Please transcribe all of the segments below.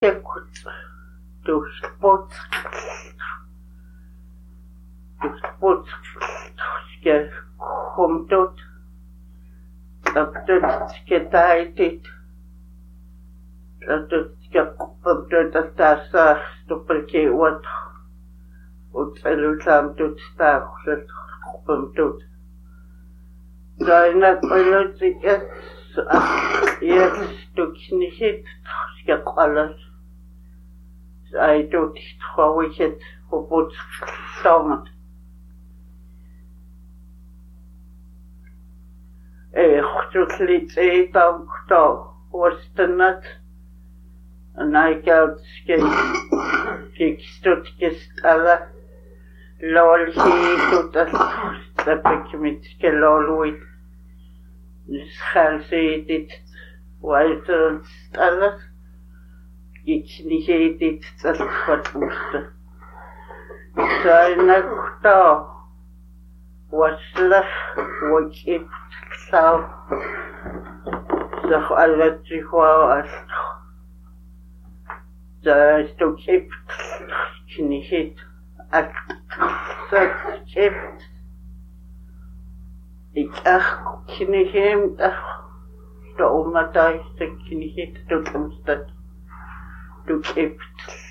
Ekut du spot ske komtot abdut ske taitit abdut ske abdut astasa stupelke wat ut elutamdut stakhlet komtot Daina politik yes tuknihit ske qalas I don't how we get about sound. Chutlit down was the nut, and I got stood alla lol he to the picnic lol with this halsey did white alla. Ich nicht edit das Quatschmuster. Seine Kuta was lach was it so sag alle Zichwa as da ist du gibt nicht at das gibt ich ach knihem da da ist nicht du kommst Du kippt.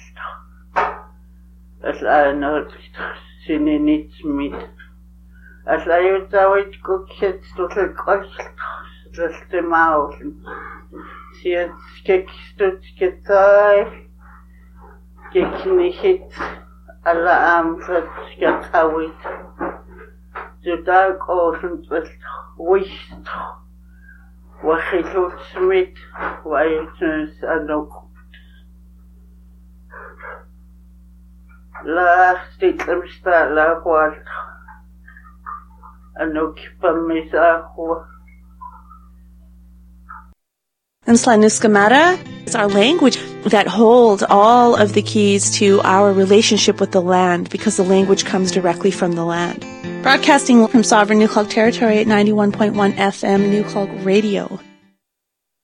Es einer sinne nichts mit. Es leidet auch ich guck jetzt du verkost das dem Augen. Sie hat gekstut gezeigt. Geknichit alle Amfert gekauit. Du da großen was ruhig. Was ich uns mit, weil es noch La stitlem stala kwal anok pamisa ko And Slaniskamata is our language that holds all of the keys to our relationship with the land because the language comes directly from the land. Broadcasting from sovereign Nuxalk territory at 91.1 FM Nuxalk Radio.